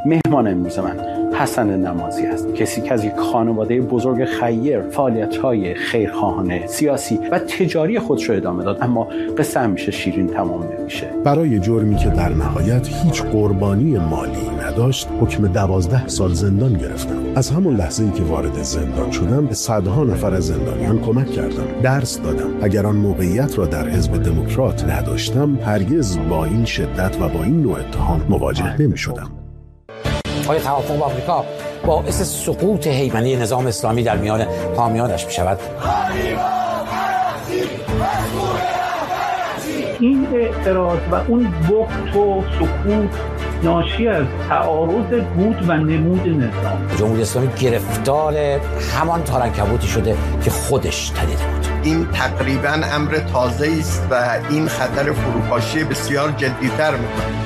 مهمان امروز من حسن نمازی است، کسی که از یک خانواده بزرگ خیر فعالیت‌های خیرخواهانه، سیاسی و تجاری خودش رو ادامه داد، اما قصه همیشه شیرین تمام نمیشه. برای جرمی که در نهایت هیچ قربانی مالی نداشت حکم 12 سال زندان گرفتم. از همون لحظه‌ای که وارد زندان شدم به صدها نفر از زندانیان کمک کردم، درس دادم. اگر آن موقعیت را در حزب دموکرات نداشتم هرگز با این شدت و با این نوع اتهام مواجه نمی‌شدم. آیا توافق با آمریکا باعث سقوط هیمنه نظام اسلامی در میان حامیانش می‌شود؟ این اعتراض و اون بخت و سکوت ناشی از تعارض بود و نمود نظام. جمهوری اسلامی گرفتار همان تارنکبوتی شده که خودش تنیده بود. این تقریباً امر تازه است و این خطر فروپاشی بسیار جدی‌تر می‌کند.